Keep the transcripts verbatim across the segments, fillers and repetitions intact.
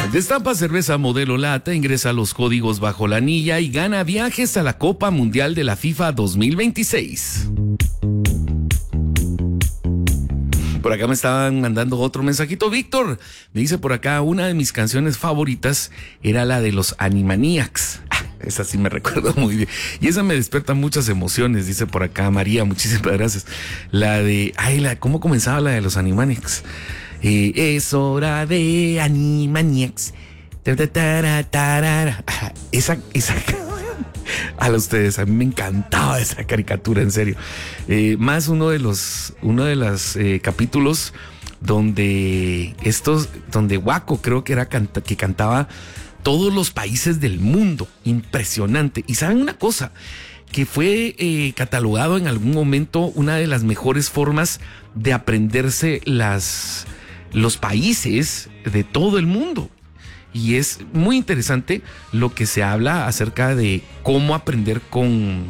Destapa cerveza modelo lata, ingresa los códigos bajo la anilla y gana viajes a la Copa Mundial de la FIFA dos mil veintiséis. Por acá me estaban mandando otro mensajito. Víctor, me dice por acá, una de mis canciones favoritas era la de los Animaniacs. Ah, esa sí me recuerdo muy bien. Y esa me despierta muchas emociones, dice por acá María, muchísimas gracias. La de, ay, la, ¿cómo comenzaba la de los Animaniacs? Eh, es hora de Animaniacs. Esa, esa... A ustedes, a mí me encantaba esa caricatura, en serio. Eh, más uno de los, uno de los eh, capítulos donde estos, donde Waco creo que era canta, que cantaba todos los países del mundo. Impresionante. Y saben una cosa, que fue eh, catalogado en algún momento una de las mejores formas de aprenderse las, los países de todo el mundo. Y es muy interesante lo que se habla acerca de cómo aprender con,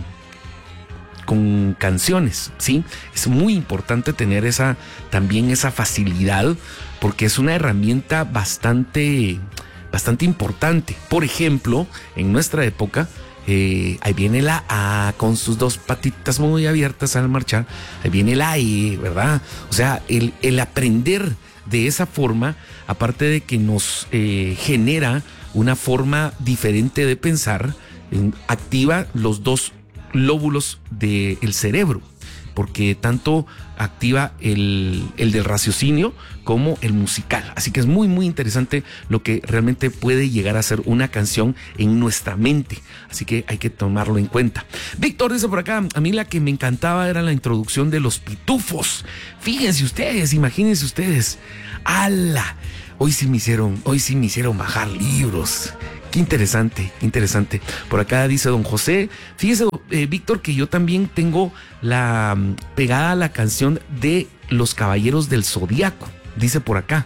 con canciones, ¿sí? Es muy importante tener esa, también esa facilidad, porque es una herramienta bastante, bastante importante. Por ejemplo, en nuestra época, eh, ahí viene la A con sus dos patitas muy abiertas al marchar, ahí viene la E, ¿verdad? O sea, el, el aprender de esa forma, aparte de que nos eh, genera una forma diferente de pensar, eh, activa los dos lóbulos del cerebro, porque tanto activa el, el del raciocinio como el musical. Así que es muy, muy interesante lo que realmente puede llegar a ser una canción en nuestra mente. Así que hay que tomarlo en cuenta. Víctor dice por acá, a mí la que me encantaba era la introducción de los pitufos. Fíjense ustedes, imagínense ustedes. ¡Hala! Hoy sí me hicieron, hoy sí me hicieron bajar libros. Qué interesante, qué interesante. Por acá dice don José, fíjese, eh, Víctor, que yo también tengo la pegada a la canción de Los Caballeros del Zodiaco. Dice por acá.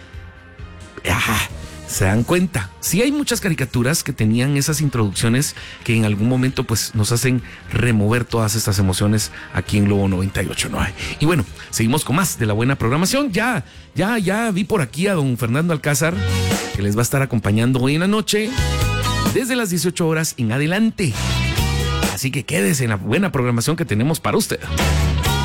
Ajá, se dan cuenta. Sí hay muchas caricaturas que tenían esas introducciones que en algún momento pues nos hacen remover todas estas emociones aquí en Globo noventa y ocho punto nueve. Y bueno, seguimos con más de la buena programación. Ya, ya, ya vi por aquí a don Fernando Alcázar, que les va a estar acompañando hoy en la noche desde las dieciocho horas en adelante. Así que quédese en la buena programación que tenemos para usted.